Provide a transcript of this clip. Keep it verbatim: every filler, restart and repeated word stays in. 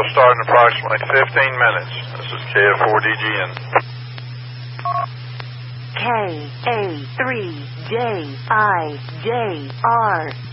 will start in approximately fifteen minutes. This is K F four D G N. K A three J I J R